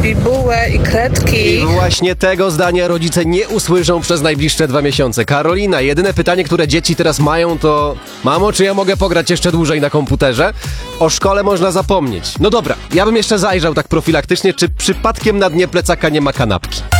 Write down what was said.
lubi bułę i kredki. I właśnie tego zdania rodzice nie usłyszą przez najbliższe 2 miesiące. Karolina, jedyne pytanie, które dzieci teraz mają to: mamo, czy ja mogę pograć jeszcze dłużej na komputerze? O szkole można zapomnieć. No dobra, ja bym jeszcze zajrzał tak profilaktycznie, czy przypadkiem na dnie plecaka nie ma kanapki.